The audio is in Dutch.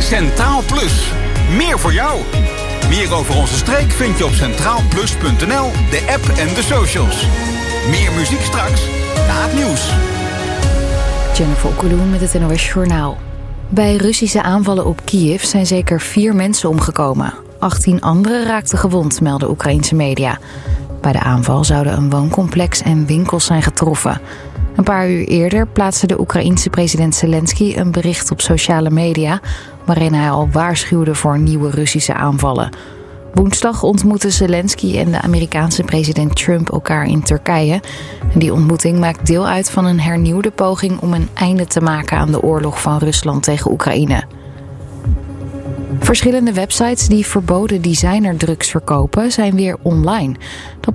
Centraal Plus. Meer voor jou. Meer over onze streek vind je op centraalplus.nl, de app en de socials. Meer muziek straks na het nieuws. Jennifer Okkeloen met het NOS Journaal. Bij Russische aanvallen op Kiev zijn zeker 4 mensen omgekomen. 18 anderen raakten gewond, melden Oekraïense media. Bij de aanval zouden een wooncomplex en winkels zijn getroffen. Een paar uur eerder plaatste de Oekraïense president Zelensky een bericht op sociale media, waarin hij al waarschuwde voor nieuwe Russische aanvallen. Woensdag ontmoetten Zelensky en de Amerikaanse president Trump elkaar in Turkije. En die ontmoeting maakt deel uit van een hernieuwde poging om een einde te maken aan de oorlog van Rusland tegen Oekraïne. Verschillende websites die verboden designerdrugs verkopen zijn weer online. Dat